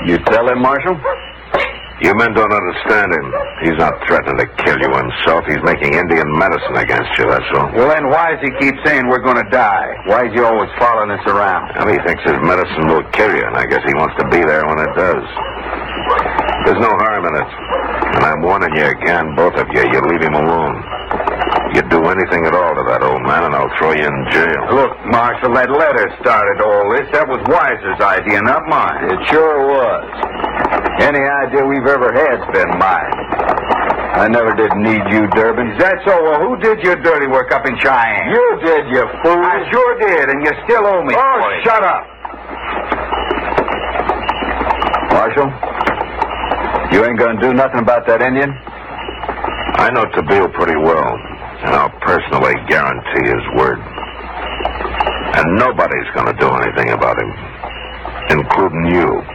You tell him, Marshal? You men don't understand him. He's not threatening to kill you himself. He's making Indian medicine against you, that's all. Well, then why does he keep saying we're going to die? Why is he always following us around? Well, he thinks his medicine will kill you, and I guess he wants to be there when it does. There's no harm in it. And I'm warning you again, both of you, you leave him alone. You do anything at all to that old man, and I'll throw you in jail. Look, Marshal, that letter started all this. That was Weiser's idea, not mine. It sure was. Any idea we've ever had's been mine. I never did need you, Durbin. Is that so? Well, who did your dirty work up in Cheyenne? You did, you fool. I sure did, and you still owe me. Oh, shut up. Marshal, you ain't gonna do nothing about that Indian? I know Tabeel pretty well, and I'll personally guarantee his word. And nobody's gonna do anything about him, including you.